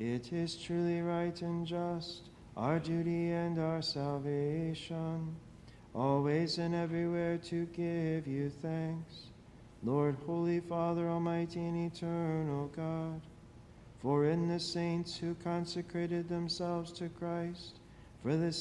It is truly right and just, our duty and our salvation, always and everywhere to give you thanks, Lord, Holy Father, Almighty and eternal God. For in the saints who consecrated themselves to Christ, for the